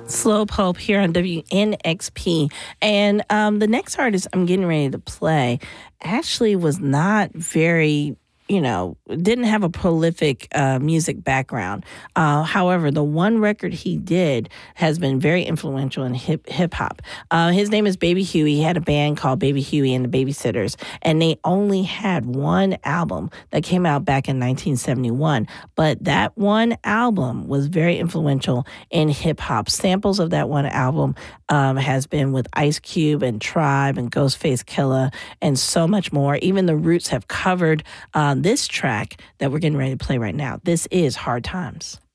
Slow Pulp here on WNXP. And the next artist I'm getting ready to play actually was not very, didn't have a prolific music background. However, the one record he did has been very influential in hip hop. His name is Baby Huey. He had a band called Baby Huey and the Babysitters, and they only had one album that came out back in 1971. But that one album was very influential in hip hop. Samples of that one album has been with Ice Cube and Tribe and Ghostface Killah and so much more. Even the Roots have covered this track that we're getting ready to play right now. This is Hard Times.